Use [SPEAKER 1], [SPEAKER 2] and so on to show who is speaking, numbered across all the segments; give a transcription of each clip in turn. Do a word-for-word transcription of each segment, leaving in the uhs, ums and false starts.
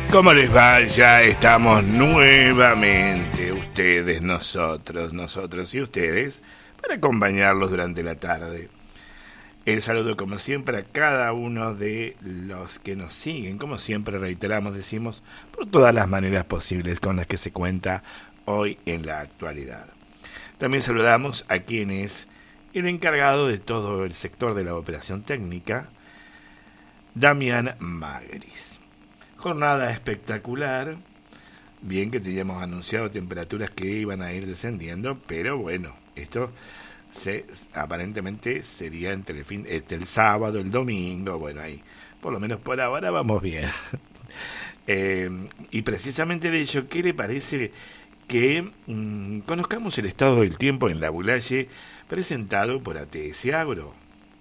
[SPEAKER 1] ¿Cómo les va? Ya estamos nuevamente, ustedes, nosotros, nosotros y ustedes, para acompañarlos durante la tarde. El saludo, como siempre, a cada uno de los que nos siguen, como siempre reiteramos, decimos, por todas las maneras posibles con las que se cuenta hoy en la actualidad. También saludamos a quien es el encargado de todo el sector de la operación técnica, Damián Magris. Jornada espectacular, bien que teníamos anunciado temperaturas que iban a ir descendiendo, pero bueno, esto se, aparentemente sería entre el, fin, entre el sábado, el domingo, bueno, ahí, por lo menos por ahora vamos bien. eh, y precisamente de ello, ¿qué le parece que mmm, conozcamos el estado del tiempo en La Bulaye, presentado por A T S Agro?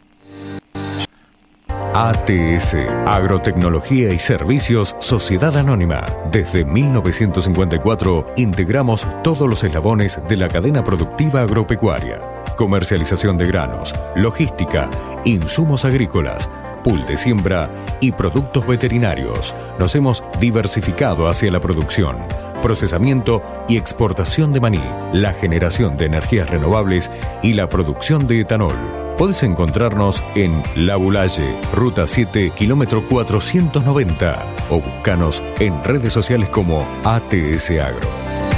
[SPEAKER 2] A T S, Agrotecnología y Servicios Sociedad Anónima. Desde mil novecientos cincuenta y cuatro integramos todos los eslabones de la cadena productiva agropecuaria. Comercialización de granos, logística, insumos agrícolas, pool de siembra y productos veterinarios. Nos hemos diversificado hacia la producción, procesamiento y exportación de maní, la generación de energías renovables y la producción de etanol. Podés encontrarnos en La Bulaye, Ruta siete, kilómetro cuatrocientos noventa, o buscanos en redes sociales como A T S Agro.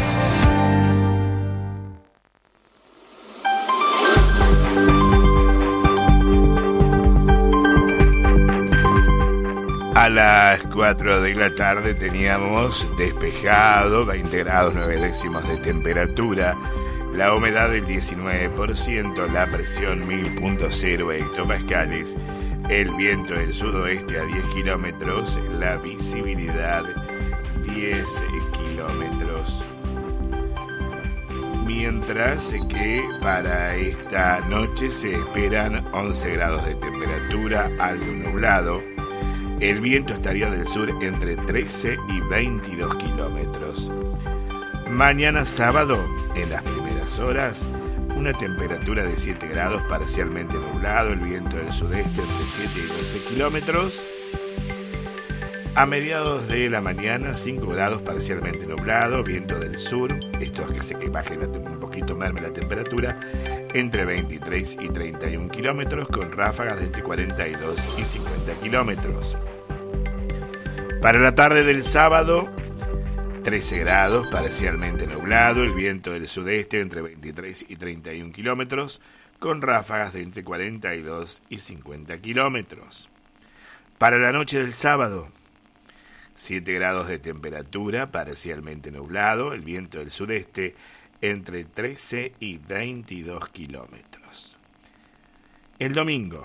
[SPEAKER 1] A las cuatro de la tarde teníamos despejado, veinte grados nueve décimos de temperatura, la humedad del diecinueve por ciento, la presión mil punto cero hectopascales, el viento del sudoeste a diez kilómetros, la visibilidad diez kilómetros. Mientras que para esta noche se esperan once grados de temperatura, algo nublado. El viento estaría del sur entre trece y veintidós kilómetros. Mañana sábado, en las primeras horas, una temperatura de siete grados, parcialmente nublado, el viento del sudeste entre siete y doce kilómetros. A mediados de la mañana, cinco grados, parcialmente nublado, viento del sur, esto es que se baje un poquito, merme la temperatura, entre veintitrés y treinta y un kilómetros, con ráfagas de entre cuarenta y dos y cincuenta kilómetros. Para la tarde del sábado, trece grados, parcialmente nublado, el viento del sudeste entre veintitrés y treinta y un kilómetros, con ráfagas de entre cuarenta y dos y cincuenta kilómetros. Para la noche del sábado, siete grados de temperatura, parcialmente nublado, el viento del sudeste entre trece y veintidós kilómetros. El domingo,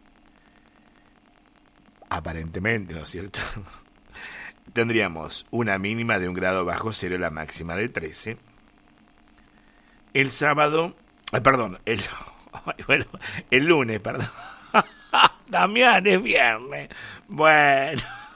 [SPEAKER 1] aparentemente, ¿no es cierto?, tendríamos una mínima de un grado bajo cero, la máxima de trece. El sábado, eh, perdón, el, bueno, el lunes, perdón. Damián, es viernes. Bueno.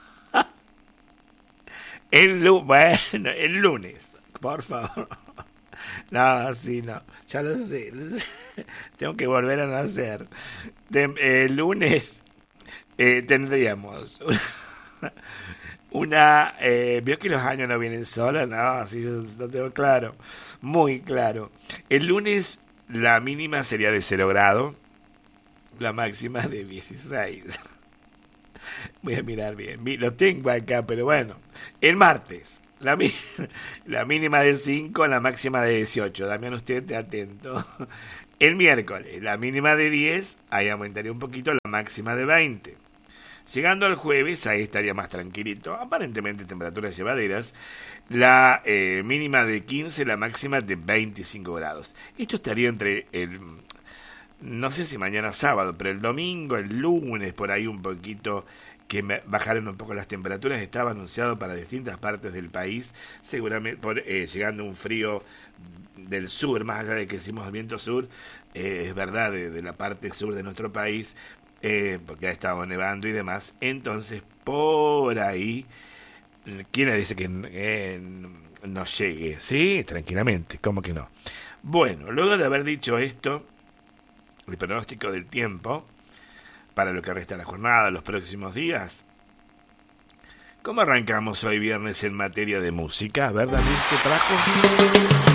[SPEAKER 1] El, bueno, el lunes, por favor. No, sí, no. Ya lo sé. Lo sé. Tengo que volver a nacer. El lunes eh, tendríamos una... Una, eh, veo que los años no vienen solos, no, así yo lo tengo claro, muy claro. El lunes la mínima sería de cero grado, la máxima de dieciséis. Voy a mirar bien, lo tengo acá, pero bueno. El martes, la, la mínima de cinco, la máxima de dieciocho, Damián, usted esté atento. El miércoles, la mínima de diez, ahí aumentaría un poquito, la máxima de veinte. Llegando al jueves, ahí estaría más tranquilito, aparentemente temperaturas llevaderas, la eh, mínima de quince, la máxima de veinticinco grados. Esto estaría entre el, no sé si mañana sábado, pero el domingo, el lunes, por ahí un poquito, que bajaron un poco las temperaturas. Estaba anunciado para distintas partes del país, seguramente por, eh, llegando un frío del sur, más allá de que decimos viento sur, eh, es verdad, de, de la parte sur de nuestro país, Eh, porque ha estado nevando y demás. Entonces por ahí, ¿quién le dice que eh, no llegue? Sí, tranquilamente, ¿cómo que no? Bueno, luego de haber dicho esto, el pronóstico del tiempo para lo que resta de la jornada, los próximos días, ¿Cómo arrancamos hoy viernes en materia de música? A ver, Daniel, ¿qué trajo?